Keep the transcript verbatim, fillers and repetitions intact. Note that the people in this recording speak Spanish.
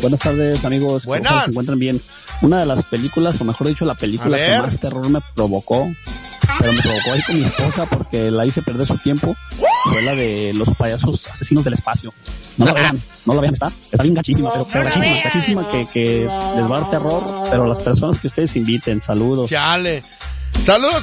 Buenas tardes, amigos. Buenas. Ojalá se encuentren bien. Una de las películas, o mejor dicho, la película que más terror me provocó, pero me provocó ahí con mi esposa porque la hice perder su tiempo, fue la de los payasos asesinos del espacio. No la vean, no la vean, está, está bien gachísima, pero, pero gachísima, gachísima que, que les va a dar terror, pero las personas que ustedes inviten, saludos. Chale. Saludos